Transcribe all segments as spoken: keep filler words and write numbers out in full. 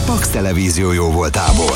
Pax Televízió jó voltából.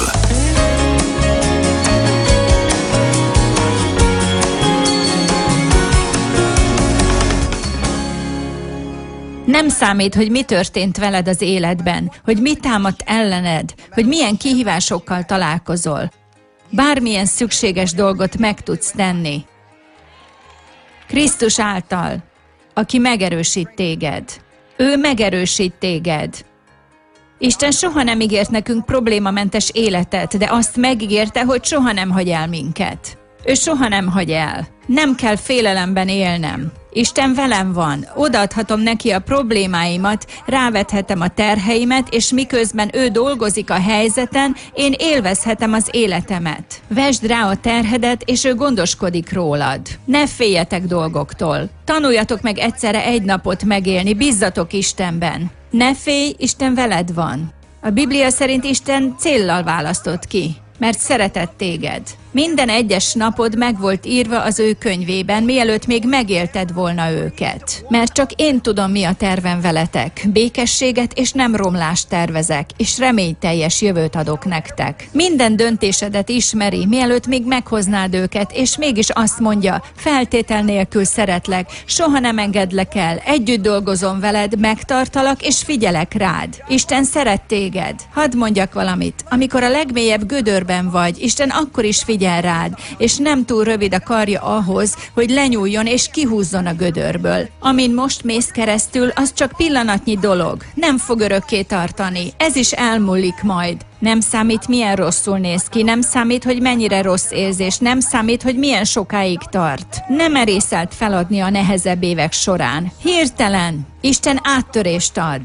Nem számít, hogy mi történt veled az életben, hogy mi támadt ellened, hogy milyen kihívásokkal találkozol. Bármilyen szükséges dolgot meg tudsz tenni. Krisztus által, aki megerősít téged. Ő megerősít téged. Isten soha nem ígért nekünk problémamentes életet, de azt megígérte, hogy soha nem hagy el minket. Ő soha nem hagy el. Nem kell félelemben élnem. Isten velem van, odaadhatom neki a problémáimat, rávethetem a terheimet, és miközben ő dolgozik a helyzeten, én élvezhetem az életemet. Vesd rá a terhedet, és ő gondoskodik rólad. Ne féljetek dolgoktól. Tanuljatok meg egyszerre egy napot megélni, bízzatok Istenben. Ne félj, Isten veled van. A Biblia szerint Isten céllal választott ki, mert szeretett téged. Minden egyes napod meg volt írva az ő könyvében, mielőtt még megélted volna őket. Mert csak én tudom, mi a tervem veletek. Békességet és nem romlást tervezek, és reményteljes jövőt adok nektek. Minden döntésedet ismeri, mielőtt még meghoznád őket, és mégis azt mondja, feltétel nélkül szeretlek, soha nem engedlek el, együtt dolgozom veled, megtartalak és figyelek rád. Isten szeret téged. Hadd mondjak valamit. Amikor a legmélyebb gödörben vagy, Isten akkor is figyel rád, és nem túl rövid a karja ahhoz, hogy lenyúljon és kihúzzon a gödörből. Amin most mész keresztül, az csak pillanatnyi dolog. Nem fog örökké tartani. Ez is elmúlik majd. Nem számít, milyen rosszul néz ki, nem számít, hogy mennyire rossz érzés, nem számít, hogy milyen sokáig tart. Nem merészelt feladni a nehezebb évek során. Hirtelen Isten áttörést ad.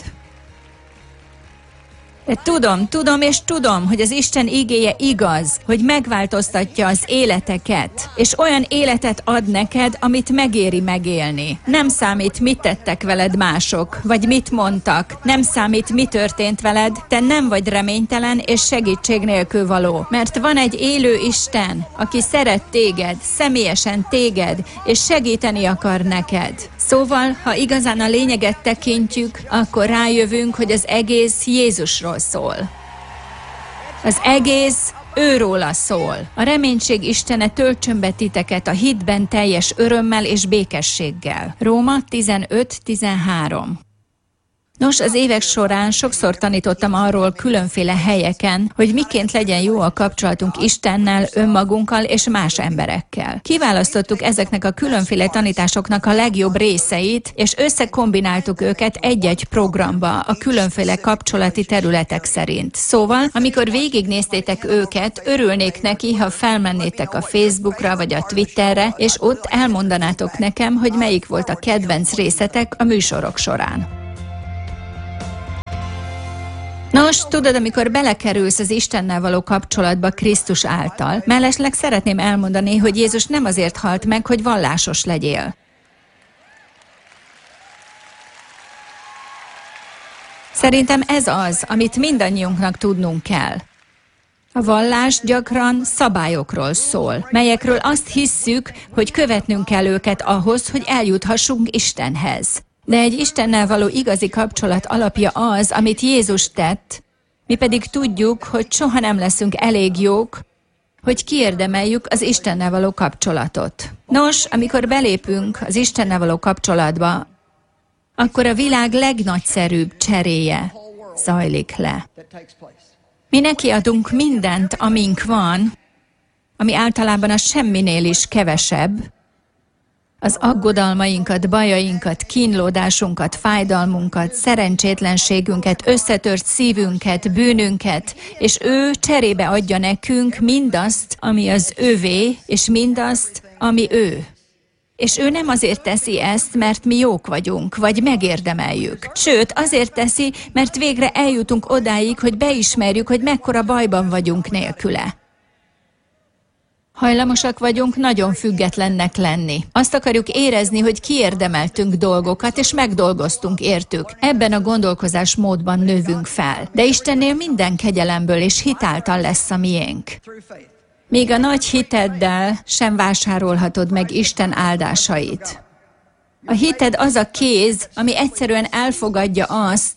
De tudom, tudom és tudom, hogy az Isten igéje igaz, hogy megváltoztatja az életeket, és olyan életet ad neked, amit megéri megélni. Nem számít, mit tettek veled mások, vagy mit mondtak. Nem számít, mi történt veled, te nem vagy reménytelen és segítség nélkül való. Mert van egy élő Isten, aki szeret téged, személyesen téged, és segíteni akar neked. Szóval, ha igazán a lényeget tekintjük, akkor rájövünk, hogy az egész Jézusról szól. Az egész őróla szól. A reménység Istene töltsön be titeket a hitben teljes örömmel és békességgel. Róma tizenöt tizenhárom. Nos, az évek során sokszor tanítottam arról különféle helyeken, hogy miként legyen jó a kapcsolatunk Istennel, önmagunkkal és más emberekkel. Kiválasztottuk ezeknek a különféle tanításoknak a legjobb részeit, és összekombináltuk őket egy-egy programba a különféle kapcsolati területek szerint. Szóval, amikor végignéztétek őket, örülnék neki, ha felmennétek a Facebookra vagy a Twitterre, és ott elmondanátok nekem, hogy melyik volt a kedvenc részetek a műsorok során. Nos, tudod, amikor belekerülsz az Istennel való kapcsolatba Krisztus által, mellesleg szeretném elmondani, hogy Jézus nem azért halt meg, hogy vallásos legyél. Szerintem ez az, amit mindannyiunknak tudnunk kell. A vallás gyakran szabályokról szól, melyekről azt hisszük, hogy követnünk kell őket ahhoz, hogy eljuthassunk Istenhez. De egy Istennel való igazi kapcsolat alapja az, amit Jézus tett, mi pedig tudjuk, hogy soha nem leszünk elég jók, hogy kiérdemeljük az Istennel való kapcsolatot. Nos, amikor belépünk az Istennel való kapcsolatba, akkor a világ legnagyszerűbb cseréje zajlik le. Mi nekiadunk mindent, amink van, ami általában a semminél is kevesebb, az aggodalmainkat, bajainkat, kínlódásunkat, fájdalmunkat, szerencsétlenségünket, összetört szívünket, bűnünket, és ő cserébe adja nekünk mindazt, ami az övé, és mindazt, ami ő. És ő nem azért teszi ezt, mert mi jók vagyunk, vagy megérdemeljük. Sőt, azért teszi, mert végre eljutunk odáig, hogy beismerjük, hogy mekkora bajban vagyunk nélküle. Hajlamosak vagyunk nagyon függetlennek lenni. Azt akarjuk érezni, hogy kiérdemeltünk dolgokat, és megdolgoztunk értük. Ebben a gondolkozásmódban növünk fel. De Istennél minden kegyelemből és hitáltal lesz a miénk. Még a nagy hiteddel sem vásárolhatod meg Isten áldásait. A hited az a kéz, ami egyszerűen elfogadja azt,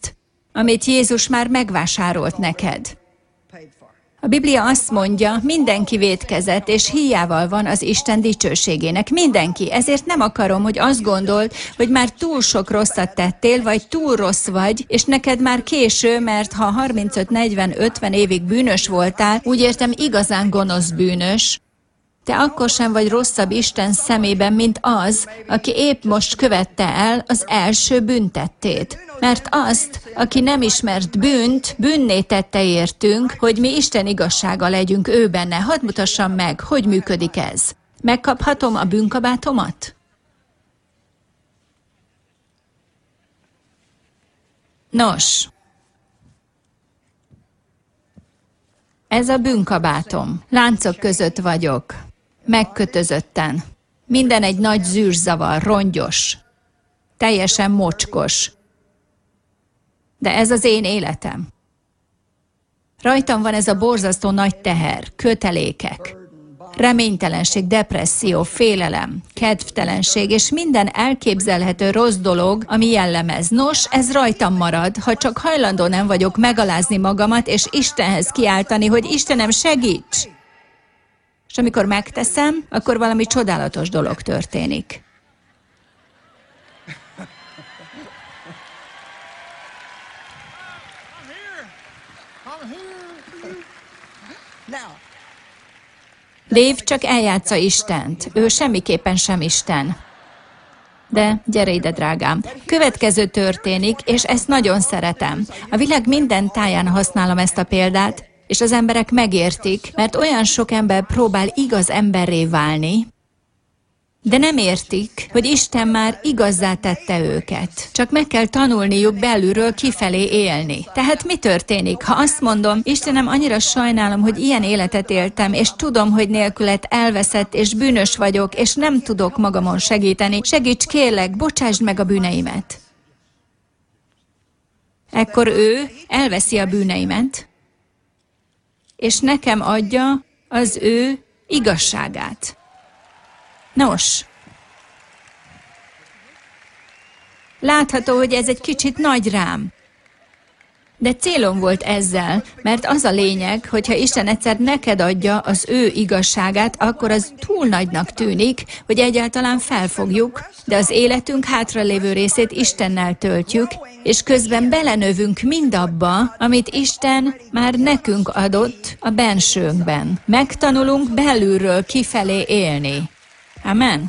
amit Jézus már megvásárolt neked. A Biblia azt mondja, mindenki vétkezett, és híjával van az Isten dicsőségének. Mindenki. Ezért nem akarom, hogy azt gondold, hogy már túl sok rosszat tettél, vagy túl rossz vagy, és neked már késő, mert ha harmincöt, negyven, ötven évig bűnös voltál, úgy értem igazán gonosz bűnös, te akkor sem vagy rosszabb Isten szemében, mint az, aki épp most követte el az első bűntettét. Mert azt, aki nem ismert bűnt, bűnné tette értünk, hogy mi Isten igazsága legyünk ő benne. Hadd mutassam meg, hogy működik ez. Megkaphatom a bűnkabátomat? Nos, ez a bűnkabátom. Láncok között vagyok. Megkötözötten. Minden egy nagy zűrzavar, rongyos. Teljesen mocskos. De ez az én életem. Rajtam van ez a borzasztó nagy teher, kötelékek, reménytelenség, depresszió, félelem, kedvtelenség, és minden elképzelhető rossz dolog, ami jellemez. Nos, ez rajtam marad, ha csak hajlandó nem vagyok megalázni magamat, és Istenhez kiáltani, hogy Istenem, segíts! És amikor megteszem, akkor valami csodálatos dolog történik. Dave csak eljátsza Istent. Ő semmiképpen sem Isten. De gyere ide, drágám. Következő történik, és ezt nagyon szeretem. A világ minden táján használom ezt a példát, és az emberek megértik, mert olyan sok ember próbál igaz emberré válni, de nem értik, hogy Isten már igazzá tette őket. Csak meg kell tanulniuk belülről kifelé élni. Tehát mi történik? Ha azt mondom, Istenem, annyira sajnálom, hogy ilyen életet éltem, és tudom, hogy nélküled elveszett, és bűnös vagyok, és nem tudok magamon segíteni. Segíts, kérlek, bocsásd meg a bűneimet. Ekkor ő elveszi a bűneimet, és nekem adja az ő igazságát. Nos, látható, hogy ez egy kicsit nagy rám. De célom volt ezzel, mert az a lényeg, hogyha Isten egyszer neked adja az ő igazságát, akkor az túl nagynak tűnik, hogy egyáltalán felfogjuk, de az életünk hátralévő részét Istennel töltjük, és közben belenövünk mindabba, amit Isten már nekünk adott a bensőnkben. Megtanulunk belülről kifelé élni. Amen.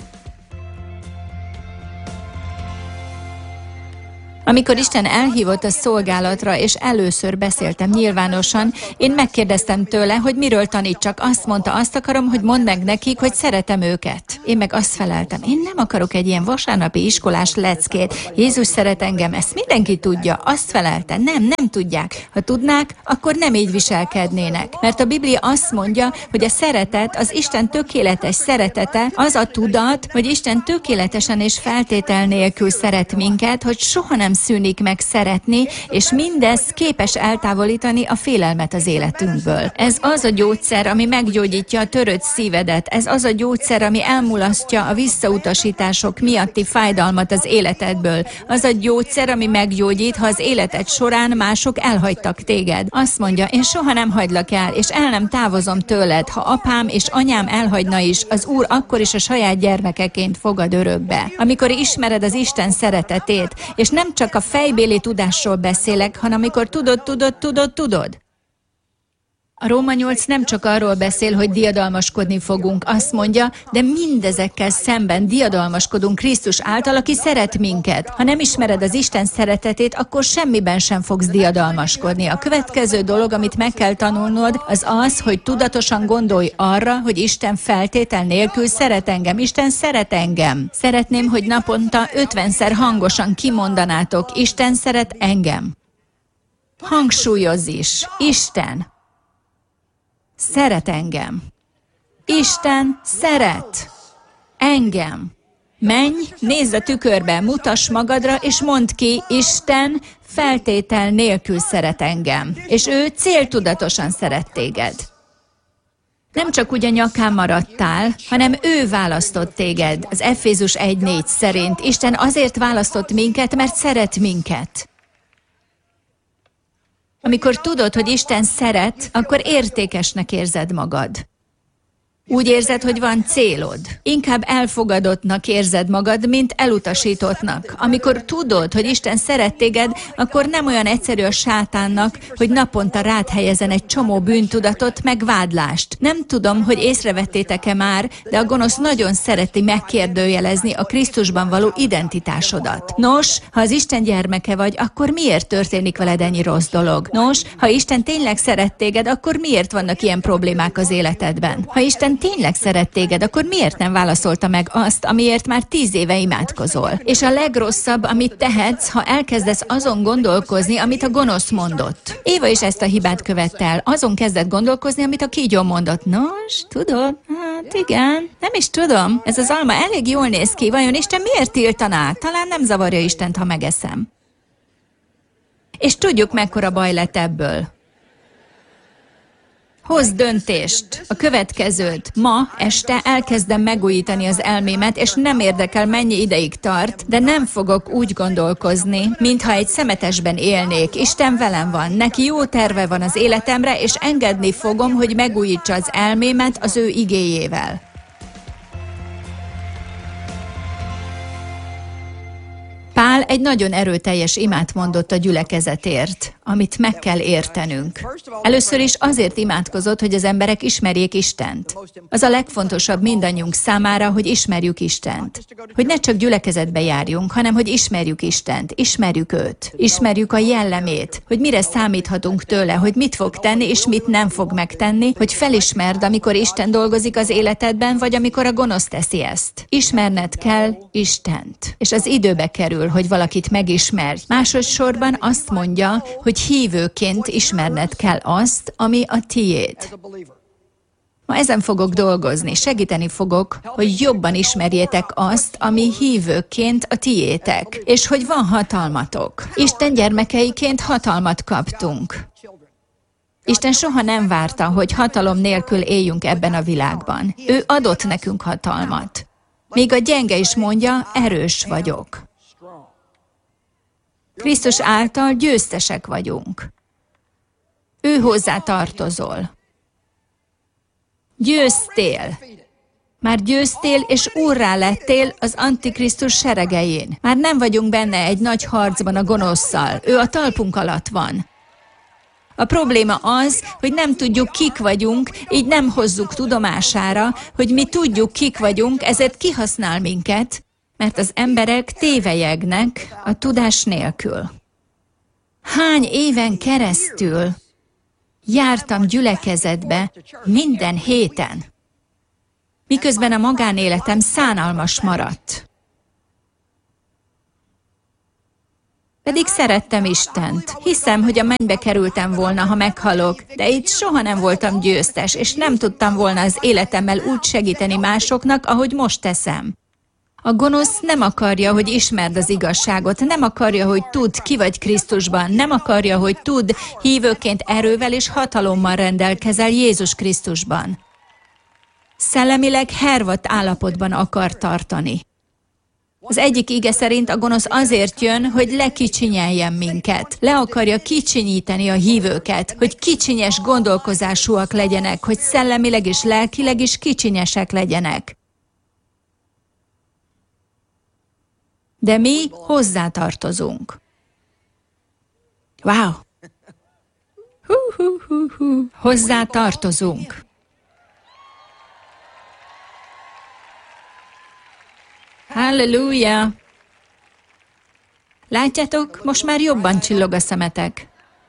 Amikor Isten elhívott a szolgálatra, és először beszéltem nyilvánosan, én megkérdeztem tőle, hogy miről tanítsak. Azt mondta, azt akarom, hogy mondd meg nekik, hogy szeretem őket. Én meg azt feleltem, én nem akarok egy ilyen vasárnapi iskolás leckét. Jézus szeret engem, ezt mindenki tudja. Azt felelte, nem, nem tudják. Ha tudnák, akkor nem így viselkednének. Mert a Biblia azt mondja, hogy a szeretet, az Isten tökéletes szeretete, az a tudat, hogy Isten tökéletesen és feltétel nélkül szeret minket, hogy soha nem szűnik meg szeretni, és mindez képes eltávolítani a félelmet az életünkből. Ez az a gyógyszer, ami meggyógyítja a törött szívedet. Ez az a gyógyszer, ami elmulasztja a visszautasítások miatti fájdalmat az életedből. Az a gyógyszer, ami meggyógyít, ha az életed során mások elhagytak téged. Azt mondja, én soha nem hagylak el, és el nem távozom tőled. Ha apám és anyám elhagyna is, az Úr akkor is a saját gyermekeként fogad örökbe. Amikor ismered az Isten szeretetét, és nem csak a fejbéli tudásról beszélek, hanem amikor tudod, tudod, tudod, tudod. A Róma nyolc nem csak arról beszél, hogy diadalmaskodni fogunk, azt mondja, de mindezekkel szemben diadalmaskodunk Krisztus által, aki szeret minket. Ha nem ismered az Isten szeretetét, akkor semmiben sem fogsz diadalmaskodni. A következő dolog, amit meg kell tanulnod, az az, hogy tudatosan gondolj arra, hogy Isten feltétel nélkül szeret engem. Isten szeret engem. Szeretném, hogy naponta ötvenszer hangosan kimondanátok, Isten szeret engem. Hangsúlyozz is. Isten szeret engem. Isten szeret engem. Menj, nézz a tükörbe, mutass magadra, és mondd ki, Isten feltétel nélkül szeret engem. És ő céltudatosan szeret téged. Nem csak úgy a nyakán maradtál, hanem ő választott téged. Az Efézus egy négy szerint Isten azért választott minket, mert szeret minket. Amikor tudod, hogy Isten szeret, akkor értékesnek érzed magad. Úgy érzed, hogy van célod. Inkább elfogadottnak érzed magad, mint elutasítottnak. Amikor tudod, hogy Isten szeret téged, akkor nem olyan egyszerű a sátánnak, hogy naponta rád helyezen egy csomó bűntudatot, meg vádlást. Nem tudom, hogy észrevettétek-e már, de a gonosz nagyon szereti megkérdőjelezni a Krisztusban való identitásodat. Nos, ha az Isten gyermeke vagy, akkor miért történik veled ennyi rossz dolog? Nos, ha Isten tényleg szeret téged, akkor miért vannak ilyen problémák az életedben? Ha Isten tényleg szeret téged, akkor miért nem válaszolta meg azt, amiért már tíz éve imádkozol? És a legrosszabb, amit tehetsz, ha elkezdesz azon gondolkozni, amit a gonosz mondott. Éva is ezt a hibát követte el. Azon kezdett gondolkozni, amit a kígyó mondott. Nos, tudod? Hát igen. Nem is tudom. Ez az alma elég jól néz ki. Vajon Isten miért tiltaná? Talán nem zavarja Istent, ha megeszem. És tudjuk, mekkora baj lett ebből. Hozz döntést, a következőt. Ma este elkezdem megújítani az elmémet, és nem érdekel, mennyi ideig tart, de nem fogok úgy gondolkozni, mintha egy szemetesben élnék. Isten velem van, neki jó terve van az életemre, és engedni fogom, hogy megújítsa az elmémet az ő igéjével. Pál egy nagyon erőteljes imát mondott a gyülekezetért, amit meg kell értenünk. Először is azért imádkozott, hogy az emberek ismerjék Istent. Az a legfontosabb mindannyiunk számára, hogy ismerjük Istent. Hogy ne csak gyülekezetbe járjunk, hanem hogy ismerjük Istent, ismerjük őt, ismerjük a jellemét, hogy mire számíthatunk tőle, hogy mit fog tenni és mit nem fog megtenni, hogy felismerd, amikor Isten dolgozik az életedben, vagy amikor a gonosz teszi ezt. Ismerned kell Istent, és az időbe kerül, hogy valakit megismerj. Másodszorban azt mondja, hogy hívőként ismerned kell azt, ami a tiéd. Ma ezen fogok dolgozni, segíteni fogok, hogy jobban ismerjétek azt, ami hívőként a tiétek, és hogy van hatalmatok. Isten gyermekeiként hatalmat kaptunk. Isten soha nem várta, hogy hatalom nélkül éljünk ebben a világban. Ő adott nekünk hatalmat. Még a gyenge is mondja, erős vagyok. Krisztus által győztesek vagyunk. Ő hozzá tartozol. Győztél. Már győztél és úrrá lettél az Antikrisztus seregein. Már nem vagyunk benne egy nagy harcban a gonosszal. Ő a talpunk alatt van. A probléma az, hogy nem tudjuk, kik vagyunk, így nem hozzuk tudomására, hogy mi tudjuk, kik vagyunk, ezért kihasznál minket, mert az emberek tévelyegnek a tudás nélkül. Hány éven keresztül jártam gyülekezetbe minden héten, miközben a magánéletem szánalmas maradt. Pedig szerettem Istent. Hiszem, hogy a mennybe kerültem volna, ha meghalok, de itt soha nem voltam győztes, és nem tudtam volna az életemmel úgy segíteni másoknak, ahogy most teszem. A gonosz nem akarja, hogy ismerd az igazságot, nem akarja, hogy tudd, ki vagy Krisztusban, nem akarja, hogy tudd, hívőként erővel és hatalommal rendelkezel Jézus Krisztusban. Szellemileg hervadt állapotban akar tartani. Az egyik ige szerint a gonosz azért jön, hogy lekicsinyeljen minket. Le akarja kicsinyíteni a hívőket, hogy kicsinyes gondolkozásúak legyenek, hogy szellemileg és lelkileg is kicsinyesek legyenek. De mi hozzátartozunk. Wow! Hú, hú, hú, hú. Hozzátartozunk. Halleluja! Látjátok, most már jobban csillog a szemetek.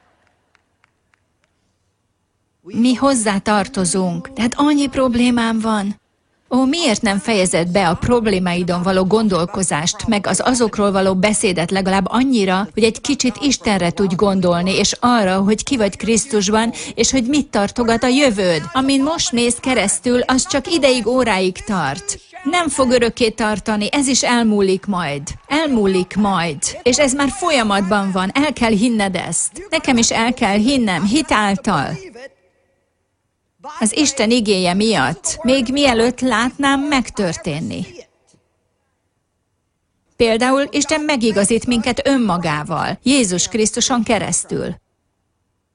Mi hozzátartozunk, tehát annyi problémám van. Ó, miért nem fejezed be a problémáidon való gondolkozást, meg az azokról való beszédet legalább annyira, hogy egy kicsit Istenre tudj gondolni, és arra, hogy ki vagy Krisztusban, és hogy mit tartogat a jövőd. Amin most mész keresztül, az csak ideig, óráig tart. Nem fog örökké tartani, ez is elmúlik majd. Elmúlik majd. És ez már folyamatban van, el kell hinned ezt. Nekem is el kell hinnem, hit által. Az Isten igéje miatt, még mielőtt látnám megtörténni. Például Isten megigazít minket önmagával, Jézus Krisztuson keresztül.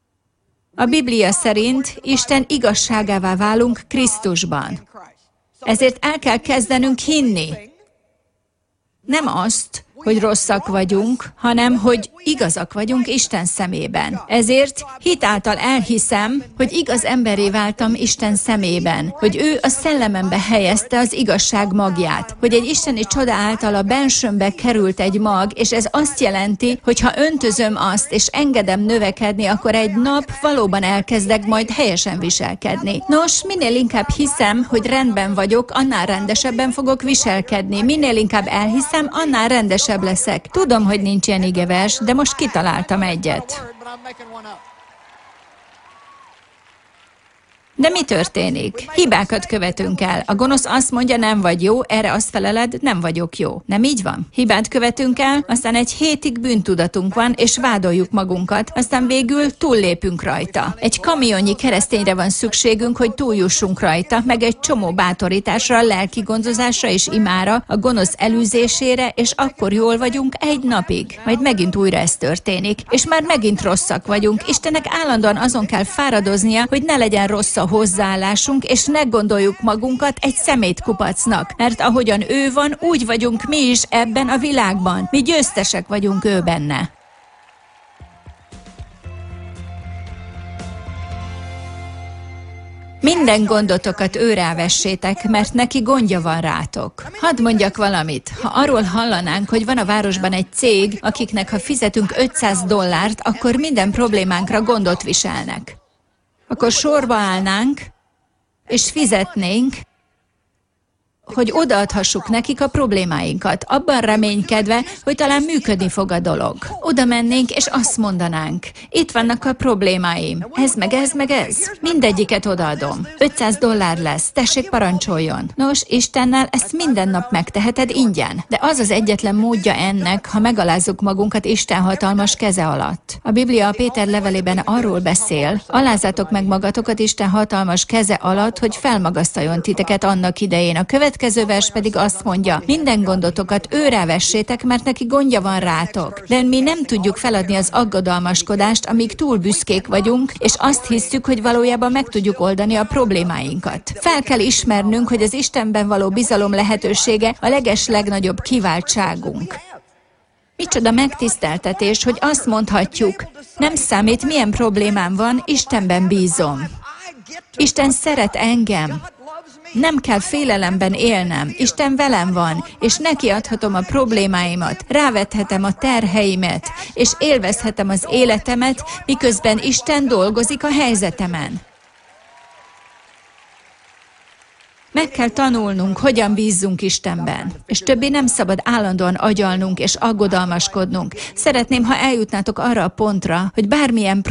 A Biblia szerint Isten igazságává válunk Krisztusban. Ezért el kell kezdenünk hinni. Nem azt, hogy rosszak vagyunk, hanem hogy igazak vagyunk Isten szemében. Ezért hit által elhiszem, hogy igaz emberré váltam Isten szemében, hogy ő a szellemembe helyezte az igazság magját, hogy egy isteni csoda által a bensőmbe került egy mag, és ez azt jelenti, hogy ha öntözöm azt, és engedem növekedni, akkor egy nap valóban elkezdek majd helyesen viselkedni. Nos, minél inkább hiszem, hogy rendben vagyok, annál rendesebben fogok viselkedni. Minél inkább elhiszem, annál rendesebben leszek. Tudom, hogy nincs ilyen igevers, de most kitaláltam egyet. De mi történik? Hibákat követünk el. A gonosz azt mondja, nem vagy jó, erre azt feleled, nem vagyok jó. Nem így van? Hibát követünk el, aztán egy hétig bűntudatunk van, és vádoljuk magunkat, aztán végül túllépünk rajta. Egy kamionnyi keresztényre van szükségünk, hogy túljussunk rajta, meg egy csomó bátorításra, lelki gondozásra és imára, a gonosz elűzésére, és akkor jól vagyunk egy napig. Majd megint újra ez történik, és már megint rosszak vagyunk. Istennek állandóan azon kell fáradoznia, hogy ne legyen rossz a hozzáállásunk, és ne gondoljuk magunkat egy szemétkupacnak, mert ahogyan ő van, úgy vagyunk mi is ebben a világban. Mi győztesek vagyunk ő benne. Minden gondotokat őrá vessétek, mert neki gondja van rátok. Hadd mondjak valamit. Ha arról hallanánk, hogy van a városban egy cég, akiknek ha fizetünk ötszáz dollárt, akkor minden problémánkra gondot viselnek. Akkor sorba állnánk, és fizetnénk, hogy odaadhassuk nekik a problémáinkat, abban reménykedve, hogy talán működni fog a dolog. Oda mennénk, és azt mondanánk, itt vannak a problémáim, ez meg ez meg ez. Mindegyiket odaadom. ötszáz dollár lesz, tessék parancsoljon. Nos, Istennel ezt minden nap megteheted ingyen, de az az egyetlen módja ennek, ha megalázzuk magunkat Isten hatalmas keze alatt. A Biblia a Péter levelében arról beszél, alázzátok meg magatokat Isten hatalmas keze alatt, hogy felmagasztaljon titeket annak idején. A követ következő vers pedig azt mondja, minden gondotokat őrá vessétek, mert neki gondja van rátok. De mi nem tudjuk feladni az aggodalmaskodást, amíg túl büszkék vagyunk, és azt hisszük, hogy valójában meg tudjuk oldani a problémáinkat. Fel kell ismernünk, hogy az Istenben való bizalom lehetősége a leges legnagyobb kiváltságunk. Micsoda megtiszteltetés, hogy azt mondhatjuk, nem számít, milyen problémám van, Istenben bízom. Isten szeret engem. Nem kell félelemben élnem, Isten velem van, és neki adhatom a problémáimat, rávethetem a terheimet, és élvezhetem az életemet, miközben Isten dolgozik a helyzetemen. Meg kell tanulnunk, hogyan bízzunk Istenben, és többé nem szabad állandóan agyalnunk és aggodalmaskodnunk. Szeretném, ha eljutnátok arra a pontra, hogy bármilyen